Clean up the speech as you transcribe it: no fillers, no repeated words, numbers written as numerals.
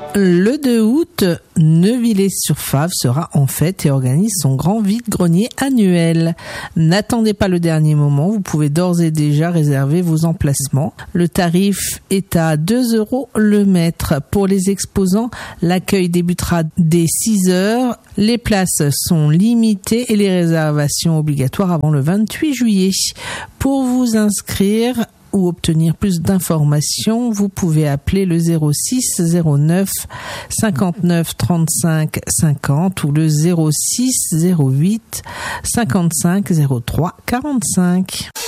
Le 2 août, Neuvillers-sur-Fave sera en fête et organise son grand vide-grenier annuel. N'attendez pas le dernier moment, vous pouvez d'ores et déjà réserver vos emplacements. Le tarif est à 2 € le mètre. Pour les exposants, l'accueil débutera dès 6 heures. Les places sont limitées et les réservations obligatoires avant le 28 juillet. Pour vous inscrire ou obtenir plus d'informations, vous pouvez appeler le 06 09 59 35 50 ou le 06 08 55 03 45.